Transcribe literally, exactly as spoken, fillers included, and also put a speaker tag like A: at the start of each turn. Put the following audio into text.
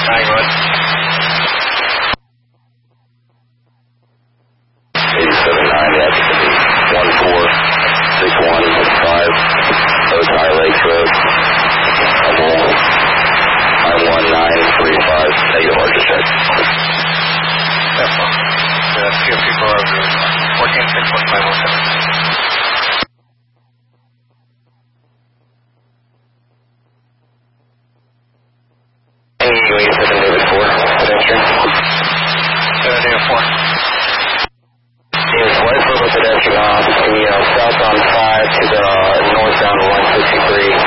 A: Nine, go ahead.
B: eighty-seven nine, that's one four six one five, Ojai Lake Road. nine one nine three five, negative larger check.
A: That's one. The P O people are fourteen six one five oh seven.
B: eighty-seven David four, pedestrian.
A: seven David four.
B: David four, for pedestrian off, the uh, southbound five to the northbound one sixty-three.